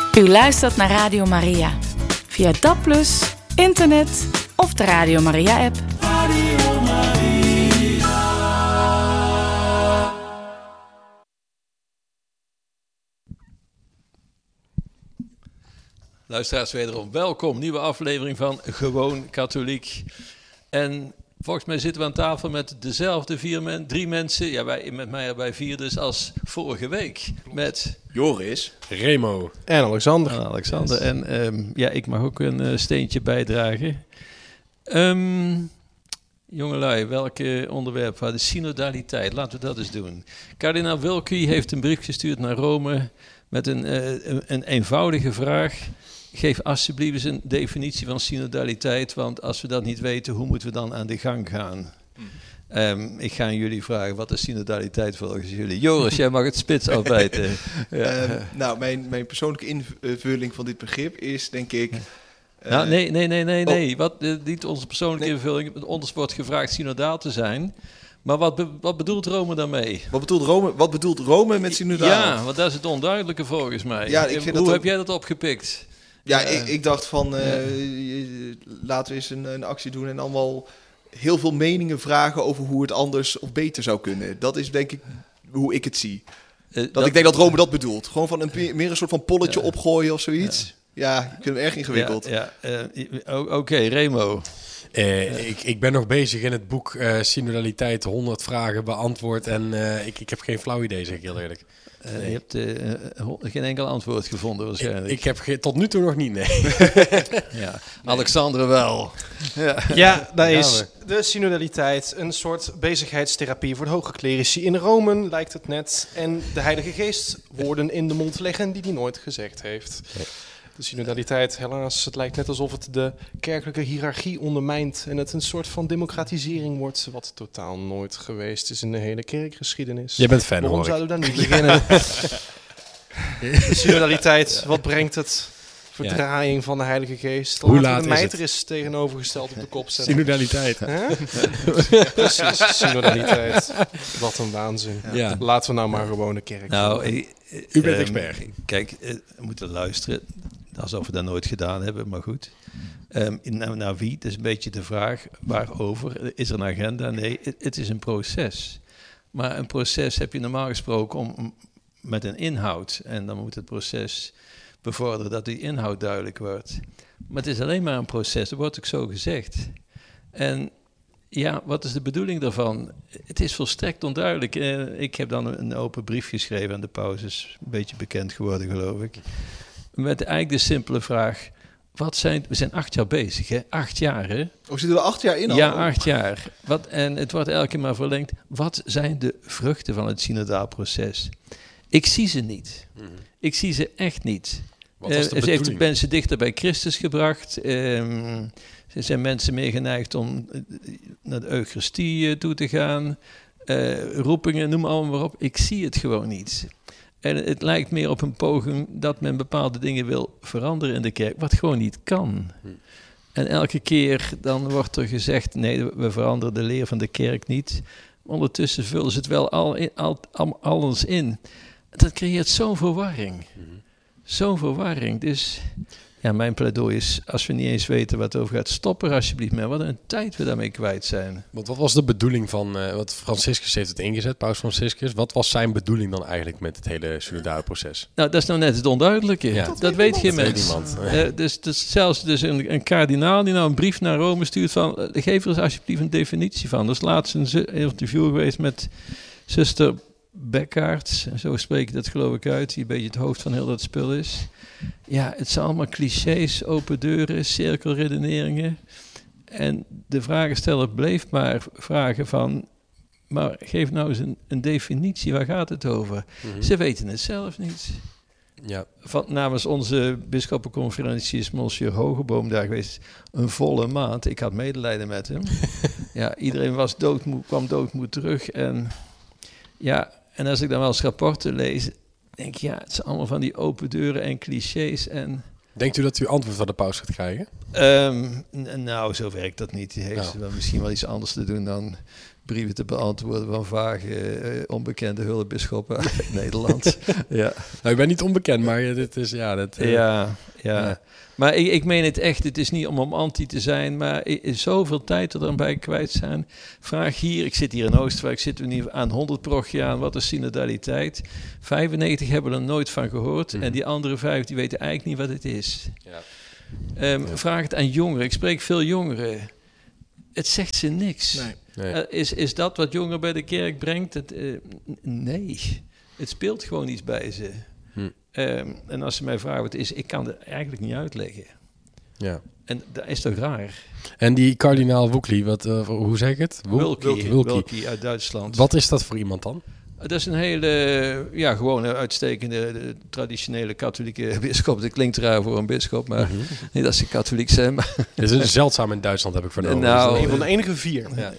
U luistert naar Radio Maria. Via DAB+, internet of de Radio Maria-app. Radio Maria. Luisteraars, wederom welkom. Nieuwe aflevering van Gewoon Katholiek. En volgens mij zitten we aan tafel met dezelfde drie mensen. Ja, met mij erbij 4 dus als vorige week. Met Joris, Remo en Alexander. Yes. En ik mag ook een steentje bijdragen. Jongelui, welke onderwerp? De synodaliteit, laten we dat eens doen. Kardinaal Wilkie heeft een brief gestuurd naar Rome met een eenvoudige vraag. Geef alsjeblieft eens een definitie van synodaliteit, want als we dat niet weten, hoe moeten we dan aan de gang gaan? Ik ga aan jullie vragen, wat is synodaliteit volgens jullie? Joris, jij mag het spits afbijten. Mijn persoonlijke invulling van dit begrip is, denk ik... Nee. Niet onze persoonlijke invulling. Ons wordt gevraagd synodaal te zijn. Maar wat bedoelt Rome daarmee? Wat bedoelt Rome met synodaal? Ja, want dat is het onduidelijke volgens mij. Ja, Hoe heb jij dat opgepikt? Ja, ik dacht van, laten we eens een actie doen en allemaal heel veel meningen vragen over hoe het anders of beter zou kunnen. Dat is denk ik hoe ik het zie. Ik denk dat Rome dat bedoelt. Gewoon van meer een soort van polletje opgooien of zoiets. Ja, ik vind hem erg ingewikkeld. Oké, Remo. Ik ben nog bezig in het boek Synodaliteit, 100 vragen beantwoord. En ik heb geen flauw idee, zeg ik heel eerlijk. Je hebt geen enkel antwoord gevonden waarschijnlijk. Ik heb tot nu toe nog niet, nee. Ja, Alexander wel. Ja, daar is de synodaliteit een soort bezigheidstherapie voor de hoge clerici in Rome, lijkt het net. En de Heilige Geest woorden in de mond leggen die hij nooit gezegd heeft. Nee. De synodaliteit, helaas, het lijkt net alsof het de kerkelijke hiërarchie ondermijnt en het een soort van democratisering wordt, wat totaal nooit geweest is in de hele kerkgeschiedenis. Je bent fan, waarom zouden we daar niet beginnen? De synodaliteit, wat brengt het? Verdraaiing van de Heilige Geest. Hoe laat de is mijter is tegenovergesteld op de kop zetten. Synodaliteit. Precies, synodaliteit. Wat een waanzin. Ja. Laten we nou maar gewoon de kerk. U bent expert. Kijk, we moeten luisteren. Alsof we dat nooit gedaan hebben, maar goed. Naar wie? Dat is een beetje de vraag. Waarover? Is er een agenda? Nee, het is een proces. Maar een proces heb je normaal gesproken met een inhoud. En dan moet het proces bevorderen dat die inhoud duidelijk wordt. Maar het is alleen maar een proces, dat wordt ook zo gezegd. En ja, wat is de bedoeling daarvan? Het is volstrekt onduidelijk. Ik heb dan een open brief geschreven aan de paus, is een beetje bekend geworden, geloof ik. Met eigenlijk de simpele vraag, we zijn 8 jaar bezig, hè? 8 jaar, hè? Zitten we 8 jaar in al? Ja, 8 jaar. En het wordt elke keer maar verlengd. Wat zijn de vruchten van het synodaal proces? Ik zie ze niet. Ik zie ze echt niet. Ze heeft mensen dichter bij Christus gebracht. Ze zijn mensen meer geneigd om naar de Eucharistie toe te gaan. Roepingen, noem allemaal maar op. Ik zie het gewoon niet. En het lijkt meer op een poging dat men bepaalde dingen wil veranderen in de kerk, wat gewoon niet kan. En elke keer dan wordt er gezegd, nee, we veranderen de leer van de kerk niet. Ondertussen vullen ze het wel alles in. Dat creëert zo'n verwarring. Zo'n verwarring. Dus ja, mijn pleidooi is, als we niet eens weten wat het over gaat, stop er alsjeblieft mee. Wat een tijd we daarmee kwijt zijn. Want wat was de bedoeling van, wat Franciscus heeft het ingezet, Paus Franciscus. Wat was zijn bedoeling dan eigenlijk met het hele synodale proces? Nou, dat is nou net het onduidelijke. Ja, dat weet geen mens. Dus zelfs een kardinaal die nou een brief naar Rome stuurt van, geef er eens alsjeblieft een definitie van. Er is laatst een interview geweest met zuster Beckaerts, zo spreek ik dat geloof ik uit, die een beetje het hoofd van heel dat spul is. Ja, het zijn allemaal clichés, open deuren, cirkelredeneringen. En de vragensteller bleef maar vragen van, maar geef nou eens een definitie, waar gaat het over? Ze weten het zelf niet. Ja. Namens onze bisschoppenconferentie is Monsieur Hogeboom daar geweest, een volle maand. Ik had medelijden met hem. Ja, iedereen was doodmoe, kwam doodmoe terug. En als ik dan wel eens rapporten lees, denk ik, ja, het zijn allemaal van die open deuren en clichés. En Denkt u dat u antwoord van de paus gaat krijgen? Nou, zo werkt dat niet. Die heeft misschien wel iets anders te doen dan brieven te beantwoorden van vage, onbekende hulpbisschoppen uit Nederland. Ja. Nou, ik ben niet onbekend, maar dit is... Ja. Maar ik meen het echt. Het is niet om anti te zijn, maar zoveel tijd er dan bij kwijt zijn. Vraag hier, ik zit hier in Oosterwijk, zitten we nu aan 100 parochiaan. Wat is synodaliteit? 95 hebben er nooit van gehoord. En die andere 5, die weten eigenlijk niet wat het is. Ja. Vraag het aan jongeren. Ik spreek veel jongeren. Het zegt ze niks. Nee. Is dat wat jongeren bij de kerk brengt? Nee. Het speelt gewoon iets bij ze. En als ze mij vragen wat het is, ik kan het eigenlijk niet uitleggen. Ja. En dat is toch raar? En die kardinaal Wulki, hoe zeg ik het? Wulki uit Duitsland. Wat is dat voor iemand dan? Dat is een hele, gewone uitstekende traditionele katholieke bisschop. Dat klinkt raar voor een bisschop, maar niet dat ze katholiek zijn. Maar het is zeldzaam in Duitsland, heb ik vernomen. Nou, een van de enige 4. Ja.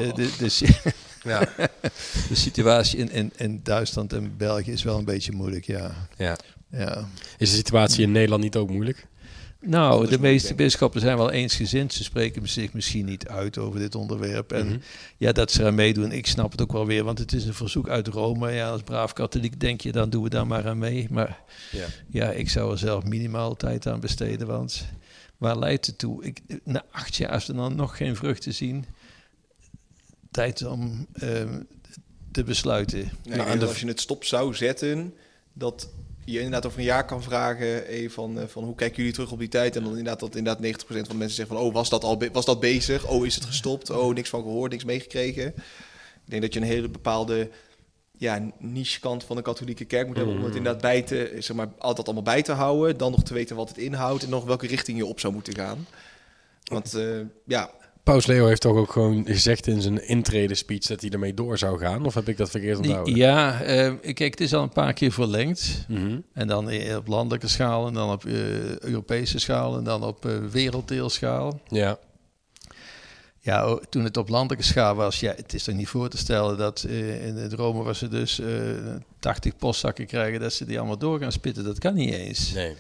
De situatie in Duitsland en België is wel een beetje moeilijk, ja. Is de situatie in Nederland niet ook moeilijk? Nou, de meeste bisschoppen zijn wel eensgezind. Ze spreken zich misschien niet uit over dit onderwerp. En dat ze eraan meedoen, ik snap het ook wel weer. Want het is een verzoek uit Rome. Ja, als braaf katholiek denk je, dan doen we daar maar aan mee. Maar ik zou er zelf minimaal tijd aan besteden. Want waar leidt het toe? Na 8 jaar, als we dan nog geen vruchten zien, tijd om te besluiten. Nee, en als je het stop zou zetten, dat je inderdaad over een jaar kan vragen van hoe kijken jullie terug op die tijd? En dan inderdaad 90% van de mensen zeggen van was dat bezig? Oh, is het gestopt? Oh, niks van gehoord, niks meegekregen. Ik denk dat je een hele bepaalde niche kant van de katholieke kerk moet hebben om het inderdaad altijd allemaal bij te houden. Dan nog te weten wat het inhoudt en nog welke richting je op zou moeten gaan. Want Paus Leo heeft toch ook gewoon gezegd in zijn intrede speech dat hij ermee door zou gaan? Of heb ik dat verkeerd onthouden? Ja, kijk, het is al een paar keer verlengd. En dan op landelijke schaal en dan op Europese schaal en dan op werelddeelschaal. Ja. Ja, toen het op landelijke schaal was, het is toch niet voor te stellen dat in het Rome was ze dus 80 postzakken krijgen, dat ze die allemaal door gaan spitten. Dat kan niet eens. Nee.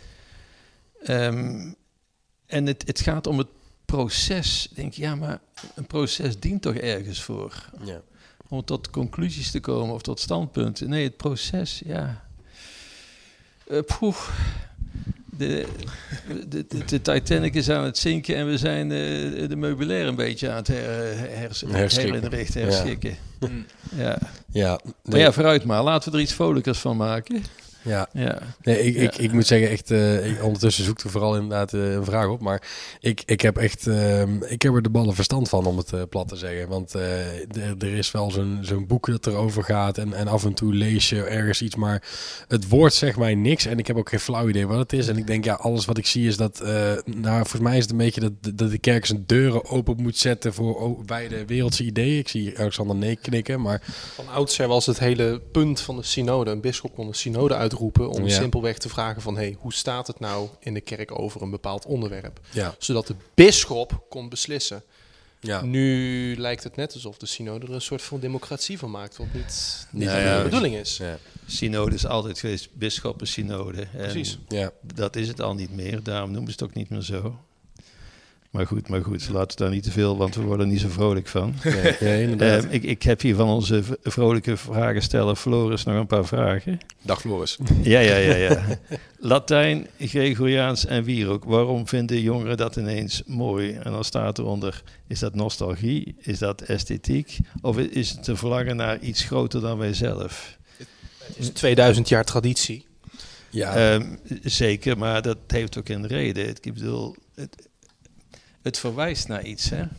En het gaat om het proces. Denk je, maar een proces dient toch ergens voor? Ja. Om tot conclusies te komen of tot standpunten. Nee, het proces, De Titanic is aan het zinken en we zijn de meubilair een beetje aan het herschikken. Maar vooruit maar. Laten we er iets vrolijkers van maken. Ja. Ik moet zeggen, echt, ondertussen zoekt er vooral inderdaad een vraag op. Maar ik heb echt, ik heb er de ballen verstand van, om het plat te zeggen. Want er is wel zo'n boek dat erover gaat en af en toe lees je ergens iets. Maar het woord zegt mij niks en ik heb ook geen flauw idee wat het is. En ik denk, alles wat ik zie is dat, volgens mij is het een beetje dat de kerk zijn deuren open moet zetten voor wijde wereldse ideeën. Ik zie Alexander nee knikken, maar... Van oudsher was het hele punt van de synode. Een bisschop kon de synode uitroepen om simpelweg te vragen van hoe staat het nou in de kerk over een bepaald onderwerp? Ja. Zodat de bisschop kon beslissen. Ja. Nu lijkt het net alsof de synode er een soort van democratie van maakt, wat niet de bedoeling is. Ja. Synode is altijd geweest bisschoppensynode. Precies. Dat is het al niet meer, daarom noemen ze het ook niet meer zo. Maar goed, laten we daar niet te veel, want we worden niet zo vrolijk van. Ik heb hier van onze vrolijke vragensteller Floris nog een paar vragen. Dag Floris. Ja. Latijn, Gregoriaans en wierook. Waarom vinden jongeren dat ineens mooi? En dan staat eronder, is dat nostalgie? Is dat esthetiek? Of is het een verlangen naar iets groter dan wij zelf? Het is 2000 jaar traditie. Ja. Zeker, maar dat heeft ook een reden. Ik bedoel... Het verwijst naar iets. Hè?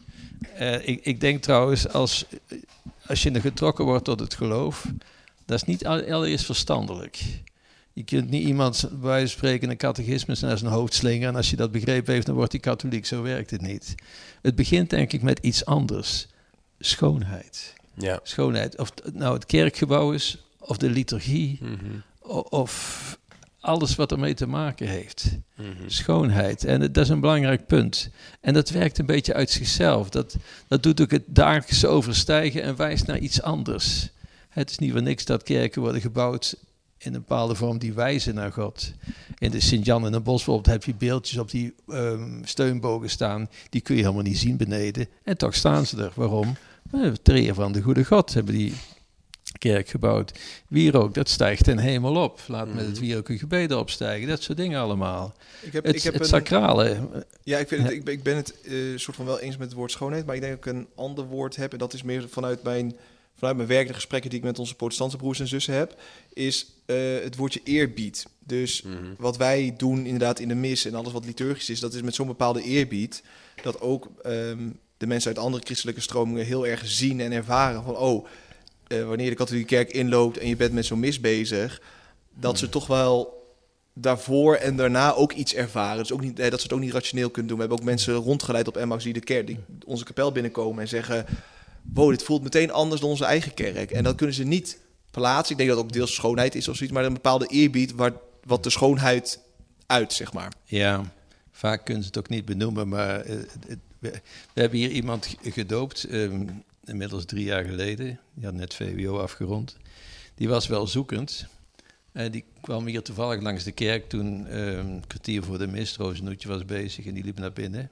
Ik denk trouwens, als je getrokken wordt tot het geloof, dat is niet allereerst verstandelijk. Je kunt niet iemand bij wijze van spreken een catechismus naar zijn hoofd slingen en als je dat begrepen heeft, dan wordt hij katholiek. Zo werkt het niet. Het begint denk ik met iets anders. Schoonheid. Ja. Schoonheid. Of het nou het kerkgebouw is, of de liturgie, of... alles wat ermee te maken heeft. Schoonheid. En dat is een belangrijk punt. En dat werkt een beetje uit zichzelf. Dat doet ook het dagelijkse overstijgen en wijst naar iets anders. Het is niet voor niks dat kerken worden gebouwd in een bepaalde vorm die wijzen naar God. In de Sint-Jan in de Bos bijvoorbeeld heb je beeldjes op die steunbogen staan. Die kun je helemaal niet zien beneden. En toch staan ze er. Waarom? Ter eer van de goede God hebben die kerk gebouwd. Wierook, dat stijgt ten hemel op. Laat met het wierook een gebeden opstijgen. Dat soort dingen allemaal. Ik heb het sacrale. Ja, ik ben het soort van wel eens met het woord schoonheid. Maar ik denk dat ik een ander woord heb. En dat is meer vanuit mijn werk, de gesprekken die ik met onze protestantse broers en zussen heb. Is het woordje eerbied. Dus wat wij doen inderdaad in de mis en alles wat liturgisch is. Dat is met zo'n bepaalde eerbied. Dat ook de mensen uit andere christelijke stromingen heel erg zien en ervaren van... wanneer de katholieke kerk inloopt en je bent met zo'n mis bezig, dat ze toch wel daarvoor en daarna ook iets ervaren. Dus ook niet, dat ze het ook niet rationeel kunnen doen. We hebben ook mensen rondgeleid op Emmaus die onze kapel binnenkomen en zeggen... wow, dit voelt meteen anders dan onze eigen kerk. En dat kunnen ze niet plaatsen. Ik denk dat het ook deels schoonheid is of zoiets, maar een bepaalde eerbied wat de schoonheid uit, zeg maar. Ja, vaak kunnen ze het ook niet benoemen, maar we hebben hier iemand gedoopt... inmiddels 3 jaar geleden. Die had net VWO afgerond. Die was wel zoekend. En die kwam hier toevallig langs de kerk toen een kwartier voor de mis. Rozenhoedje was bezig en die liep naar binnen.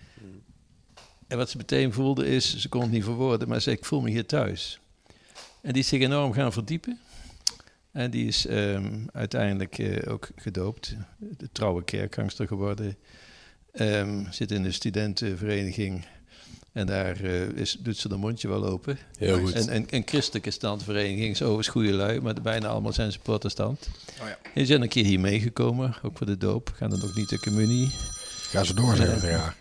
En wat ze meteen voelde is, ze kon het niet verwoorden, maar ze zei, ik voel me hier thuis. En die is zich enorm gaan verdiepen. En die is uiteindelijk ook gedoopt. De trouwe kerkgangster geworden. Zit in de studentenvereniging. En daar doet ze de mondje wel open. Heel goed. En een christelijke standvereniging, zo is goede lui, maar bijna allemaal zijn ze protestant. Oh ja. En die zijn een keer hier meegekomen, ook voor de doop. Gaan dan ook niet de communie. Gaan ze door, zeggen ja.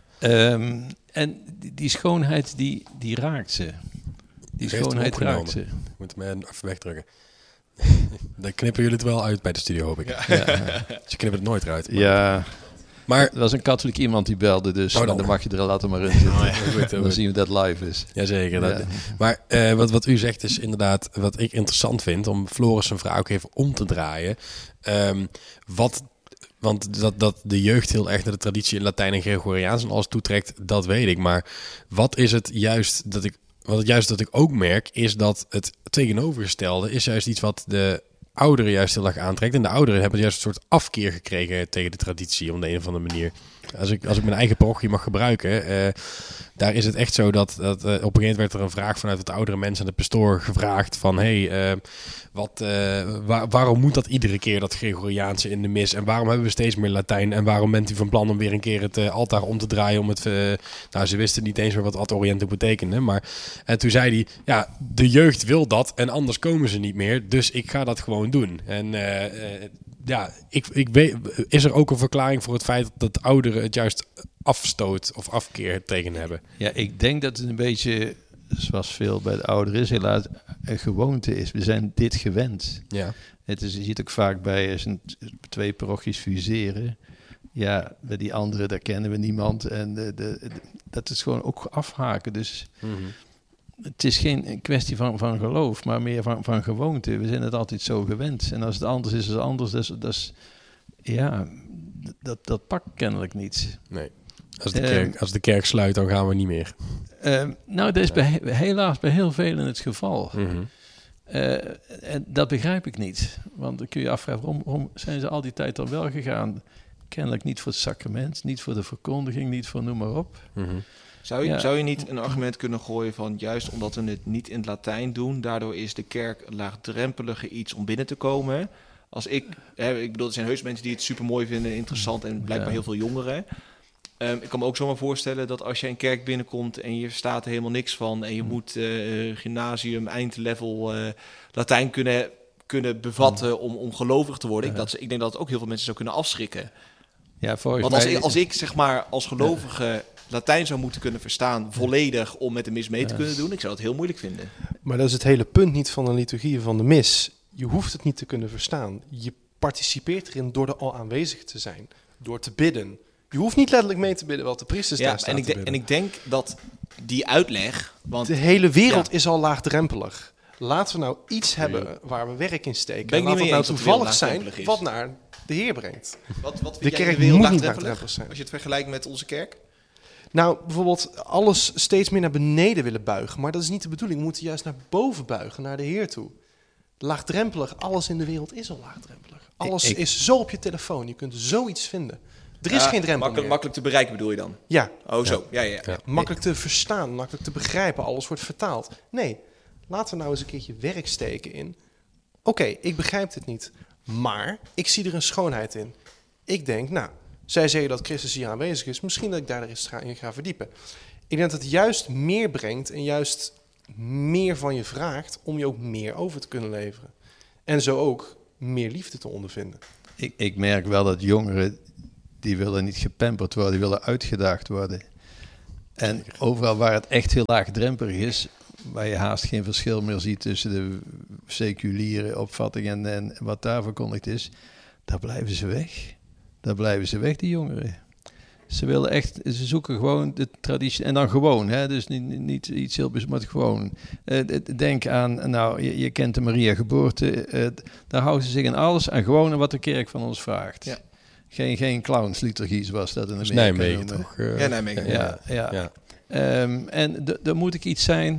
En die schoonheid, die raakt ze. Die schoonheid raakt ze. Moet me even wegdrukken. Dan knippen jullie het wel uit bij de studio, hoop ik. Ja. Ze knippen het nooit eruit. Maar... Ja... Maar er was een katholiek iemand die belde, dus dan mag je er later maar in zitten. Goed, dan zien we dat live is. Jazeker. Ja. Maar wat u zegt is inderdaad wat ik interessant vind, om Floris zijn vraag ook even om te draaien. Want dat de jeugd heel erg naar de traditie in Latijn en Gregoriaans en alles toetrekt, dat weet ik. Maar wat is het juist dat ik ook merk, is dat het tegenovergestelde is juist iets wat de ouderen juist heel erg aantrekt. En de ouderen hebben juist een soort afkeer gekregen tegen de traditie op de een of andere manier. Als ik mijn eigen parochie mag gebruiken, daar is het echt zo dat op een gegeven moment werd er een vraag vanuit wat oudere mensen aan de pastoor gevraagd van waarom moet dat iedere keer, dat Gregoriaanse in de mis? En waarom hebben we steeds meer Latijn? En waarom bent u van plan om weer een keer het altaar om te draaien om het... ze wisten niet eens meer wat ad orientem betekende. En toen zei hij, ja, de jeugd wil dat en anders komen ze niet meer. Dus ik ga dat gewoon doen. En ik weet, is er ook een verklaring voor het feit dat ouderen het juist afstoot of afkeer tegen hebben? Ja, ik denk dat het een beetje, zoals veel bij de ouderen is, helaas een gewoonte is. We zijn dit gewend. Ja. Je ziet ook vaak bij 2 parochies fuseren. Ja, bij die andere, daar kennen we niemand. En dat is gewoon ook afhaken. Dus het is geen kwestie van geloof, maar meer van gewoonte. We zijn het altijd zo gewend. En als het anders is, is het anders. Dat pakt kennelijk niet. Nee. Als de kerk sluit, dan gaan we niet meer. Dat is helaas bij heel velen het geval. En dat begrijp ik niet. Want dan kun je afvragen, waarom zijn ze al die tijd al wel gegaan? Kennelijk niet voor het sacrament, niet voor de verkondiging, niet voor noem maar op. Zou je niet een argument kunnen gooien van juist omdat we het niet in het Latijn doen, daardoor is de kerk een laagdrempeliger iets om binnen te komen? Ik bedoel, er zijn heus mensen die het super mooi vinden, interessant en blijkbaar heel veel jongeren. Ik kan me ook zomaar voorstellen dat als je een kerk binnenkomt en je verstaat er helemaal niks van en je moet gymnasium, eindlevel Latijn kunnen bevatten om gelovig te worden. Ik denk dat het ook heel veel mensen zou kunnen afschrikken. Ja, want als ik zeg maar als gelovige Latijn zou moeten kunnen verstaan volledig om met de mis mee te kunnen doen, ik zou het heel moeilijk vinden. Maar dat is het hele punt niet van de liturgie van de mis. Je hoeft het niet te kunnen verstaan. Je participeert erin door er al aanwezig te zijn, door te bidden. Je hoeft niet letterlijk mee te bidden wat de priesters daar staan te bidden. En ik denk dat die uitleg... Want, de hele wereld is al laagdrempelig. Laten we nou iets hebben waar we werk in steken. Laten we nou toevallig zijn wat naar de Heer brengt. Wat de kerk moet niet laagdrempelig zijn. Als je het vergelijkt met onze kerk? Nou, bijvoorbeeld alles steeds meer naar beneden willen buigen. Maar dat is niet de bedoeling. We moeten juist naar boven buigen, naar de Heer toe. laagdrempelig. Alles in de wereld is al laagdrempelig. Alles is zo op je telefoon. Je kunt zoiets vinden. Er is geen drempel meer. Makkelijk te bereiken bedoel je dan? Ja. Oh, zo. Ja. Makkelijk te verstaan, makkelijk te begrijpen. Alles wordt vertaald. Nee, laten we nou eens een keertje werk steken in. Oké, ik begrijp het niet. Maar ik zie er een schoonheid in. Ik denk, zij zeggen dat Christus hier aanwezig is. Misschien dat ik daar eens in ga verdiepen. Ik denk dat het juist meer brengt en juist meer van je vraagt om je ook meer over te kunnen leveren. En zo ook meer liefde te ondervinden. Ik merk wel dat jongeren, die willen niet gepamperd worden, die willen uitgedaagd worden. En overal waar het echt heel laagdrempelig is, waar je haast geen verschil meer ziet tussen de seculiere opvatting en wat daar verkondigd is, daar blijven ze weg. Daar blijven ze weg, die jongeren. Ze zoeken gewoon de traditie. En dan gewoon, hè? Dus niet iets heel bijzonders, maar gewoon. Denk aan, je kent de Maria geboorte. Daar houden ze zich in alles aan gewoon wat de kerk van ons vraagt. Ja. Geen clownsliturgie zoals dat in Amerika Nijmegen toch? Ja, Nijmegen. Ja. En er moet ik iets zijn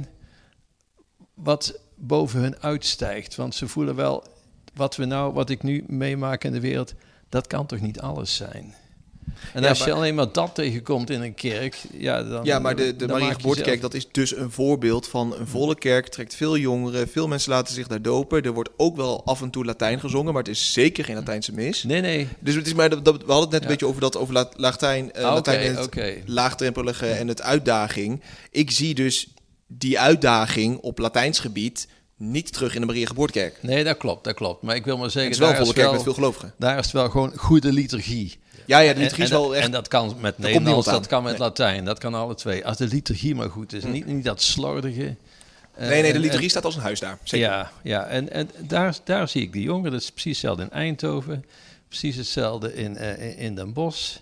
wat boven hun uitstijgt. Want ze voelen wel, wat ik nu meemaak in de wereld, dat kan toch niet alles zijn? En als je alleen maar dat tegenkomt in een kerk, dan... Ja, maar de Maria Geboortekerk, dat is dus een voorbeeld van een volle kerk. Trekt veel jongeren, veel mensen laten zich daar dopen. Er wordt ook wel af en toe Latijn gezongen, maar het is zeker geen Latijnse mis. Nee. Dus het is maar we hadden het net een beetje over Latijn en het laagdrempelige en het uitdaging. Ik zie dus die uitdaging op Latijns gebied niet terug in de Maria Geboortekerk. Nee, dat klopt. Maar ik wil maar zeggen, het is wel een volle kerk met veel gelovigen. Daar is het wel gewoon goede liturgie. Ja, de liturgie is wel echt... En dat kan met Nederlands, dat kan met Latijn, dat kan alle twee. Als de liturgie maar goed is, niet dat slordige. Nee, de liturgie staat als een huis daar. Zeker. Ja, en daar zie ik die jongeren. Dat is precies hetzelfde in Eindhoven, precies hetzelfde in Den Bosch.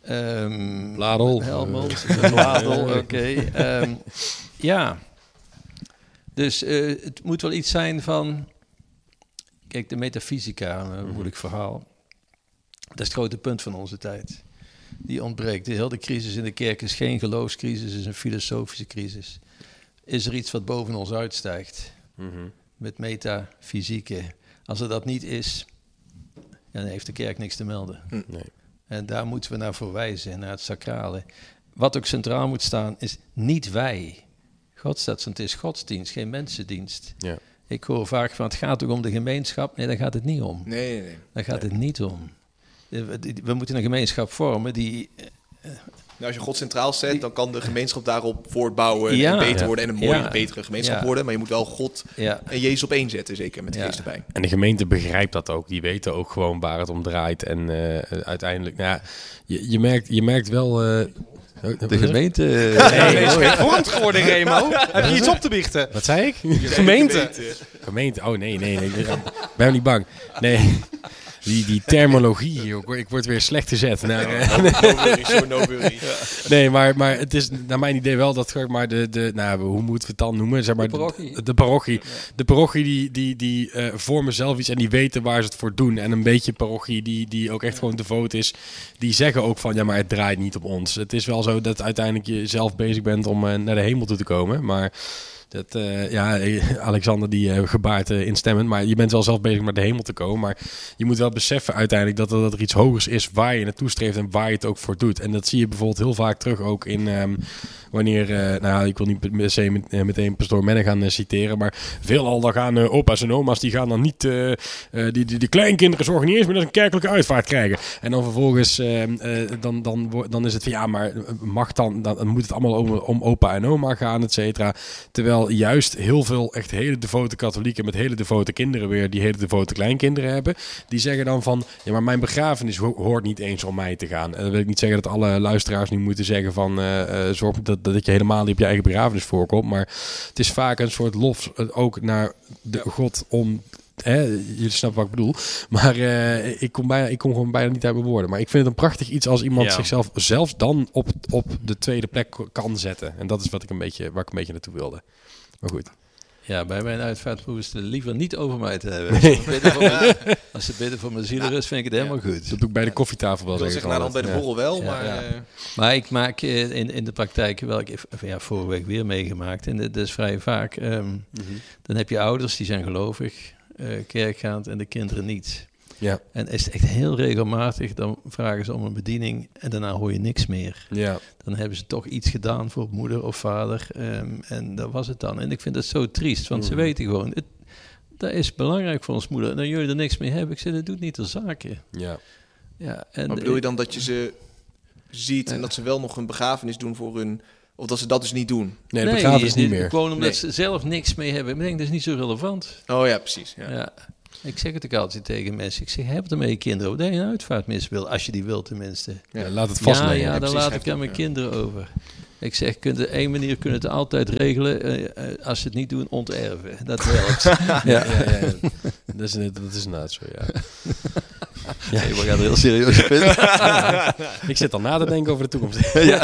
Bladel. Helmond, Bladel, oké. Dus het moet wel iets zijn van... Kijk, de metafysica, een moeilijk verhaal. Dat is het grote punt van onze tijd. Die ontbreekt. De hele crisis in de kerk is geen geloofscrisis, is een filosofische crisis. Is er iets wat boven ons uitstijgt? Mm-hmm. Met metafysieke. Als er dat niet is, dan heeft de kerk niks te melden. Nee. En daar moeten we naar verwijzen, naar het sacrale. Wat ook centraal moet staan, is niet wij. Het is godsdienst, geen mensendienst. Ja. Ik hoor vaak van, het gaat toch om de gemeenschap? Nee, daar gaat het niet om. Nee. Daar gaat het niet om. We moeten een gemeenschap vormen die... als je God centraal zet, dan kan de gemeenschap daarop voortbouwen en beter worden en een mooie, betere gemeenschap worden. Maar je moet wel God en Jezus op één zetten, zeker met de geest erbij. En de gemeente begrijpt dat ook. Die weten ook gewoon waar het om draait. En uiteindelijk, je merkt wel... de gemeente... Nee, is gevormd geworden, Remo. Heb je iets op te biechten? Wat zei ik? Gemeente. Oh, nee. Ben niet bang. Nee. Die terminologie hier, ik word weer slecht gezet. Nee, maar het is naar mijn idee wel dat, maar hoe moeten we het dan noemen? Zeg maar, de parochie. De parochie die vormen zelf iets en die weten waar ze het voor doen. En een beetje parochie die ook echt gewoon devoot is. Die zeggen ook van, maar het draait niet op ons. Het is wel zo dat uiteindelijk je zelf bezig bent om naar de hemel toe te komen. Maar... Alexander die gebaart instemmend, maar je bent wel zelf bezig met de hemel te komen. Maar je moet wel beseffen uiteindelijk dat er iets hogers is waar je naartoe streeft en waar je het ook voor doet. En dat zie je bijvoorbeeld heel vaak terug ook in wanneer, ik wil niet meteen pastoor Menne gaan citeren, maar veelal dan gaan opa's en oma's, die gaan dan niet die kleinkinderen zorgen niet eens meer dat ze een kerkelijke uitvaart krijgen. En dan vervolgens dan is het van maar mag dan moet het allemaal om opa en oma gaan, et cetera. Terwijl juist heel veel echt hele devote katholieken met hele devote kinderen weer die hele devote kleinkinderen hebben. Die zeggen dan van, maar mijn begrafenis hoort niet eens om mij te gaan. En dan wil ik niet zeggen dat alle luisteraars nu moeten zeggen van zorg dat je helemaal niet op je eigen begrafenis voorkomt. Maar het is vaak een soort lof ook naar de God om... jullie snappen wat ik bedoel. Maar ik kom gewoon bijna niet uit mijn woorden. Maar ik vind het een prachtig iets als iemand zichzelf zelfs dan op de tweede plek kan zetten. En dat is waar ik een beetje naartoe wilde. Maar goed. Ja, bij mijn uitvaart hoeven ze liever niet over mij te hebben. Als ze bidden voor mijn zielenrust, vind ik het helemaal goed. Dat doe ik bij de koffietafel wel. Ik wil dan bij de borrel wel, maar... Maar ik maak in de praktijk, vorige week weer meegemaakt, en dat is vrij vaak. Dan heb je ouders, die zijn gelovig. kerkgaand en de kinderen niet. Ja. En is het echt heel regelmatig, dan vragen ze om een bediening en daarna hoor je niks meer. Ja. Dan hebben ze toch iets gedaan voor moeder of vader en dat was het dan. En ik vind dat zo triest, want ze weten gewoon, dat is belangrijk voor ons moeder. En dan jullie er niks mee hebben, ik zeg, dat doet niet de zaken. Ja. Ja, en Maar bedoel je dan dat je ze ziet en dat ze wel nog een begrafenis doen voor hun... Of dat ze dat dus niet doen? Nee, de begrafenis niet meer. Gewoon omdat ze zelf niks mee hebben. Ik denk, dat is niet zo relevant. Oh ja, precies. Ja. Ja. Ik zeg het ook altijd tegen mensen. Ik zeg, heb ermee kinderen. Dat je een uitvaartmis wil, als je die wil tenminste. Ja, laat het vastleggen. Ja, dan laat ik aan mijn kinderen over. Ik zeg, één manier kunnen het altijd regelen. Als ze het niet doen, onterven. Dat helpt. Ja. Dat is inderdaad zo, ja. Ja, we gaan er heel serieus op in. Ik zit al na te denken over de toekomst.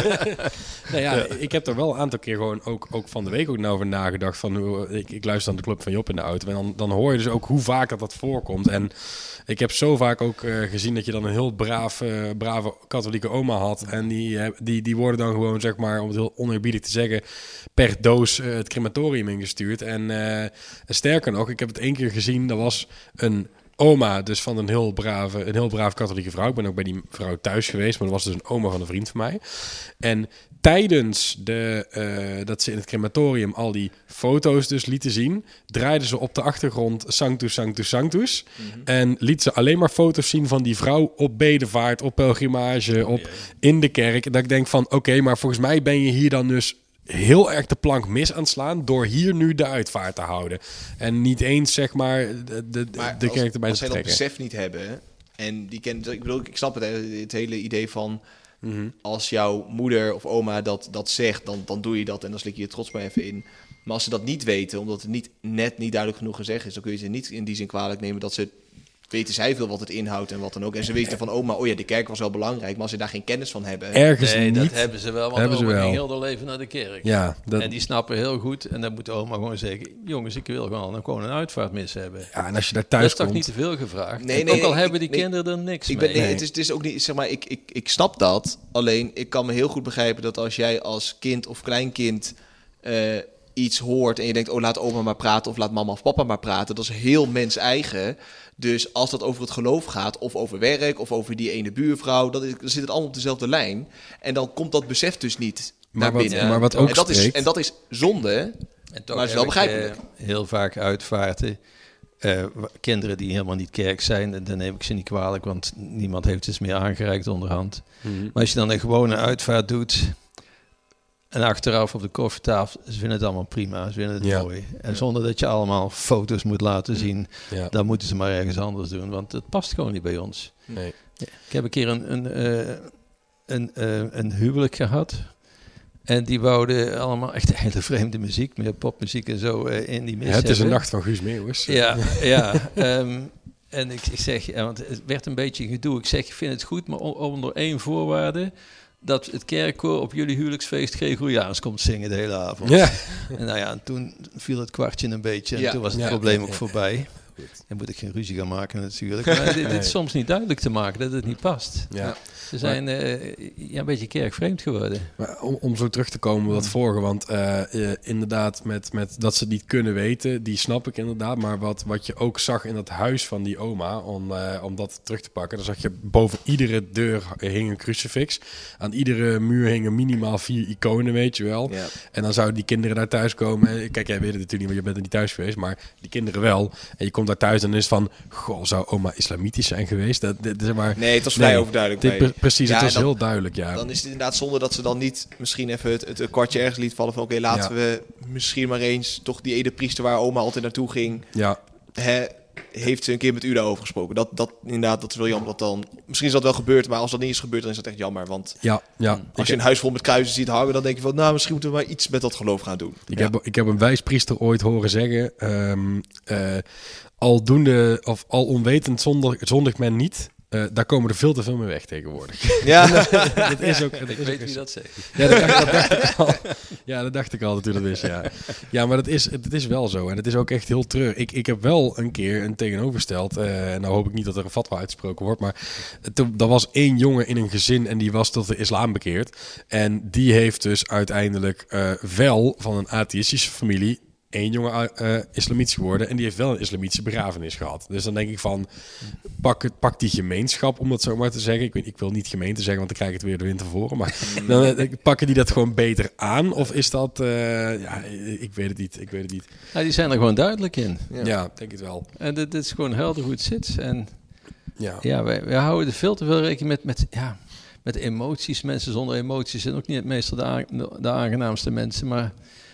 Ik heb er wel een aantal keer gewoon ook van de week ook over nagedacht. Ik luister aan de Club van Job in de auto. En dan hoor je dus ook hoe vaak dat voorkomt. En ik heb zo vaak ook gezien dat je dan een heel brave katholieke oma had. En die worden dan gewoon, zeg maar, om het heel oneerbiedig te zeggen, per doos het crematorium ingestuurd. En sterker nog, ik heb het 1 keer gezien. Dat was een oma dus van een heel brave katholieke vrouw. Ik ben ook bij die vrouw thuis geweest, maar dat was dus een oma van een vriend van mij. En tijdens dat ze in het crematorium al die foto's dus lieten zien, draaiden ze op de achtergrond Sanctus, Sanctus, Sanctus. En liet ze alleen maar foto's zien van die vrouw op bedevaart, op pelgrimage, in de kerk. Dat ik denk van, oké, maar volgens mij ben je hier dan dus heel erg de plank mis aan het slaan door hier nu de uitvaart te houden. En niet eens, zeg maar, de kerk erbij te trekken. Als zij dat besef niet hebben, en die kennen, ik snap het hele idee van, als jouw moeder of oma dat zegt, dan doe je dat en dan slik je je trots maar even in. Maar als ze dat niet weten, omdat het niet duidelijk genoeg gezegd is, dan kun je ze niet in die zin kwalijk nemen dat ze weten zij veel wat het inhoudt en wat dan ook. En ze weten van, oma, de kerk was wel belangrijk, maar als ze daar geen kennis van hebben... Ergens niet. Dat hebben ze wel, want oma ging heel haar leven naar de kerk. Ja, En die snappen heel goed, en dan moet de oma gewoon zeggen, jongens, ik wil gewoon een uitvaartmis hebben. Ja, en als je daar thuis komt... Dat is toch niet te veel gevraagd? Nee, ook al hebben die kinderen er niks mee. Het is ook niet, zeg maar, ik snap dat, alleen ik kan me heel goed begrijpen dat als jij als kind of kleinkind iets hoort en je denkt, laat oma maar praten of laat mama of papa maar praten, dat is heel mens eigen. Dus als dat over het geloof gaat, of over werk, of over die ene buurvrouw, dan zit het allemaal op dezelfde lijn. En dan komt dat besef dus niet naar binnen. Maar wat ook en dat is zonde, en toch maar het is wel begrijpelijk. Heel vaak uitvaarten. Kinderen die helemaal niet kerk zijn, dan neem ik ze niet kwalijk, want niemand heeft het meer aangereikt onderhand. Maar als je dan een gewone uitvaart doet en achteraf op de koffietafel, ze vinden het allemaal prima, ze vinden het mooi. En zonder dat je allemaal foto's moet laten zien, dan moeten ze maar ergens anders doen, want het past gewoon niet bij ons. Nee. Ja, ik heb een keer een huwelijk gehad. En die wouden allemaal echt hele vreemde muziek, meer popmuziek en zo in die mis. Het is een nacht van Guus Meeuwis. Ja. En ik zeg, want het werd een beetje gedoe. Ik zeg, ik vind het goed, maar onder 1 voorwaarde, dat het kerkkoor op jullie huwelijksfeest Gregoriaans komt zingen de hele avond. Ja. En toen viel het kwartje een beetje en toen was het probleem ook voorbij. Dan moet ik geen ruzie gaan maken natuurlijk. Maar dit is soms niet duidelijk te maken dat het niet past. Ja. Ze zijn een beetje kerkvreemd geworden. Maar om zo terug te komen op dat vorige, want inderdaad met dat ze het niet kunnen weten, die snap ik inderdaad. Maar wat je ook zag in dat huis van die oma, om dat terug te pakken, dan zag je boven iedere deur hing een crucifix. Aan iedere muur hingen minimaal 4 iconen, weet je wel. Ja. En dan zouden die kinderen daar thuis komen. Kijk, jij weet het natuurlijk niet, want je bent er niet thuis geweest, maar die kinderen wel. En je komt daar thuis en dan is van, goh, zou oma islamitisch zijn geweest? Nee, het was vrij overduidelijk. Precies, het was heel duidelijk, ja. Dan is het inderdaad zonde dat ze dan niet misschien even het kwartje ergens liet vallen van, oké, laten we misschien maar eens toch die ene priester waar oma altijd naartoe ging, heeft ze een keer met u daarover gesproken. Dat inderdaad, dat is wel jammer dat dan, misschien is dat wel gebeurd, maar als dat niet is gebeurd, dan is dat echt jammer, want als je een huis vol met kruisen ziet hangen, dan denk je van, misschien moeten we maar iets met dat geloof gaan doen. Ik heb een wijspriester ooit horen zeggen, aldoende of al onwetend zondigt men niet. Daar komen er veel te veel mee weg tegenwoordig. Ja, dat is ook. Ik weet wie dat zegt. Ja, dat dacht ik al. Ja, dat dacht ik al dat u dat wist. Ja, maar het is wel zo. En het is ook echt heel treurig. Ik heb wel een keer een tegenovergesteld. Nou hoop ik niet dat er een fatwa uitgesproken wordt. Maar er was 1 jongen in een gezin en die was tot de islam bekeerd. En die heeft dus uiteindelijk wel van een atheïstische familie één jongen islamitisch geworden en die heeft wel een islamitische begrafenis gehad. Dus dan denk ik van, pak die gemeenschap, om dat zo maar te zeggen. Ik wil niet gemeente zeggen, want dan krijg ik het weer de wind te voren. Maar dan pakken die dat gewoon beter aan? Of is dat... ik weet het niet. Ja, die zijn er gewoon duidelijk in. Ja, denk het wel. En dit is gewoon helder hoe het zit. En wij houden er veel te veel rekening met emoties. Mensen zonder emoties zijn ook niet meestal de aangenaamste mensen. Maar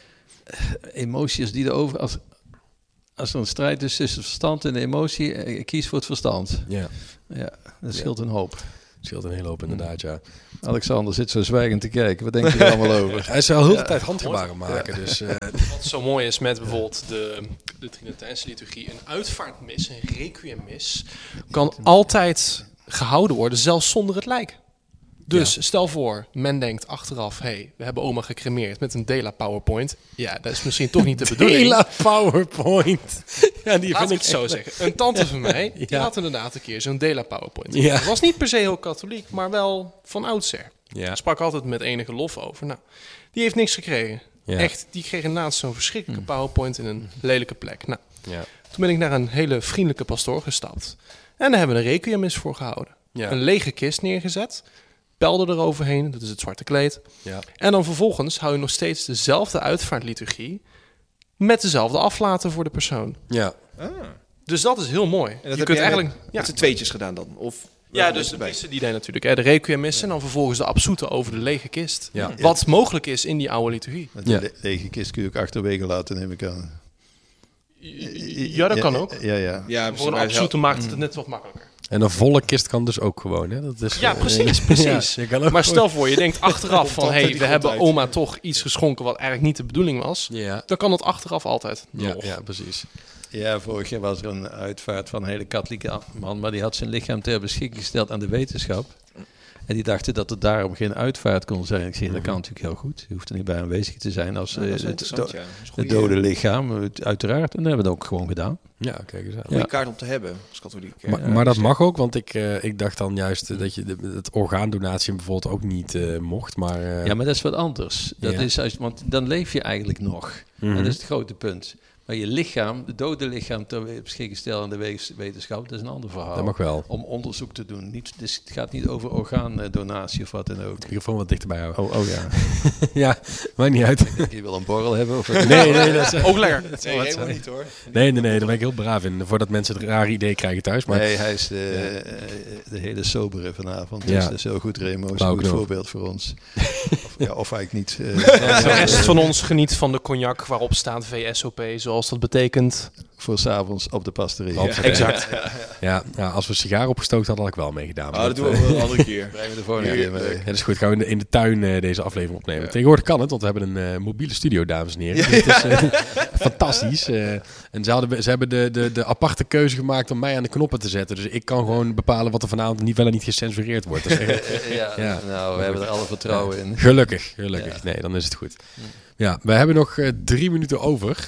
emoties die erover... Als er een strijd is tussen het verstand en de emotie, ik kies voor het verstand. Ja, dat scheelt een hoop. Het scheelt een hele hoop inderdaad, ja. Alexander zit zo zwijgend te kijken. Wat denk je er allemaal over? Hij zal heel de tijd handgebaren maken. Dus, Wat zo mooi is met bijvoorbeeld de Trinitijnse liturgie, een uitvaartmis, een requiemmis, kan altijd gehouden worden, zelfs zonder het lijk. Dus stel voor, men denkt achteraf, we hebben oma gecremeerd met een Dela PowerPoint. Ja, dat is misschien toch niet de bedoeling. Dela PowerPoint. Ja, die vind ik zo zeggen. Een tante van mij, die had inderdaad een keer zo'n Dela PowerPoint. Ja. Het was niet per se heel katholiek, maar wel van oudsher. Ja. Sprak altijd met enige lof over. Nou, die heeft niks gekregen. Ja. Echt, die kreeg inderdaad zo'n verschrikkelijke PowerPoint in een lelijke plek. Nou, toen ben ik naar een hele vriendelijke pastoor gestapt. En daar hebben we een requiemmis voor gehouden. Ja. Een lege kist neergezet. Pelden eroverheen, dat is het zwarte kleed. Ja. En dan vervolgens hou je nog steeds dezelfde uitvaartliturgie met dezelfde aflaten voor de persoon. Ja. Dus dat is heel mooi. En dat je kunt eigenlijk met z'n tweetjes gedaan dan? Of dus de missen die deed natuurlijk. De requiemmissen en dan vervolgens de absoeten over de lege kist. Ja. Wat mogelijk is in die oude liturgie. De lege kist kun je ook achterwege laten, neem ik aan. Ja, dat kan ook. Ja, voor een absoete maakt het net wat makkelijker. En een volle kist kan dus ook gewoon, hè? Dat is, precies. Maar stel voor, je denkt achteraf van... we hebben oma toch iets geschonken wat eigenlijk niet de bedoeling was. Ja. Dan kan het achteraf altijd nog. Ja, precies. Ja, vorig jaar was er een uitvaart van een hele katholieke man... maar die had zijn lichaam ter beschikking gesteld aan de wetenschap. En die dachten dat er daarom geen uitvaart kon zijn. Ik zeg, dat kan natuurlijk heel goed. Je hoeft er niet bij aanwezig te zijn als het dode lichaam. Uiteraard. En dat hebben we ook gewoon gedaan. Ja, kijk eens aan. Goeie kaart om te hebben als katholiek. Maar dat mag ook, want ik dacht dan juist dat je het orgaandonatie bijvoorbeeld ook niet mocht. Maar, ja, maar dat is wat anders. Dat is want dan leef je eigenlijk nog. En dat is het grote punt. Maar je lichaam, de dode lichaam ter beschikking stellen aan de wetenschap, dat is een ander verhaal. Dat mag wel. Om onderzoek te doen. Dus het gaat niet over orgaandonatie of wat dan ook. De microfoon wat dichterbij houden. Oh ja. Ja, maakt niet uit. Je wil een borrel hebben? Of nee, dat is ook lekker. Nee, helemaal niet hoor. Nee, daar ben ik heel braaf in. Voordat mensen het rare idee krijgen thuis. Maar... Nee, hij is de hele sobere vanavond. Dus dat is heel goed, Remo. Dat is een goed voorbeeld voor ons. Of eigenlijk niet. De rest van ons geniet van de cognac waarop staat VSOP, zoals dat betekent. Voor 's avonds op de pastorie. Exact. Ja, als we sigaren opgestookt hadden, had ik wel meegedaan. Dat doen we wel een andere keer. Brengen we de volgende keer mee. Ja, dat is goed. Gaan we in de tuin deze aflevering opnemen. Tegenwoordig kan het, want we hebben een mobiele studio, dames en heren. Het is fantastisch. En ze hebben de aparte keuze gemaakt om mij aan de knoppen te zetten. Dus ik kan gewoon bepalen wat er vanavond niet wel en niet gecensureerd wordt. Dat is echt, nou, we hebben er alle vertrouwen in. Gelukkig. Nee, dan is het goed. Ja, we hebben nog 3 minuten over.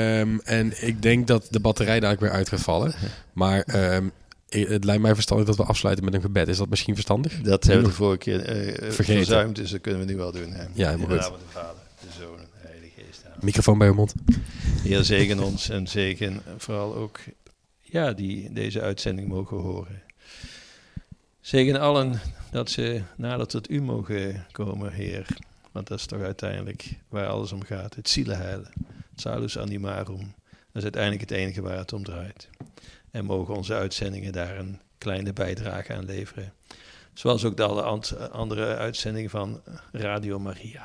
En ik denk dat de batterij daar weer uit gaat vallen. Maar het lijkt mij verstandig dat we afsluiten met een gebed. Is dat misschien verstandig? Dat hebben we de vorige keer verzuimd, dus dat kunnen we nu wel doen. Hè. Ja, helemaal goed. De Vader, de Zoon en de Heilige Geest. Microfoon bij uw mond. Heer, zegen ons en zegen vooral ook die deze uitzending mogen horen. Zegen allen dat ze nader tot u mogen komen, Heer. Want dat is toch uiteindelijk waar alles om gaat. Het zielenheilen. Salus animarum. Dat is uiteindelijk het enige waar het om draait. En mogen onze uitzendingen daar een kleine bijdrage aan leveren. Zoals ook alle andere uitzendingen van Radio Maria.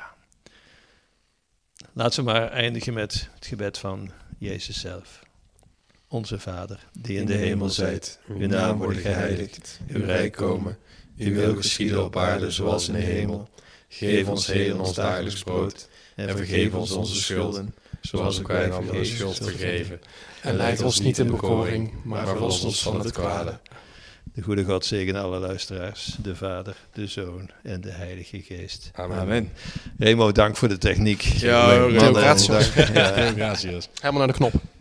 Laten we maar eindigen met het gebed van Jezus zelf. Onze Vader, die in de hemel zijt, uw naam worden geheiligd, uw rijk komen, uw wil geschieden op aarde zoals in de hemel. Geef ons heden ons dagelijks brood en vergeef ons onze schulden, zoals ook wij van onze schuld vergeven. En leid ons niet in bekoring, maar verlos ons van het kwade. De goede God zegen alle luisteraars, de Vader, de Zoon en de Heilige Geest. Amen. Remo, dank voor de techniek. Ja, gracias. Helemaal naar de knop.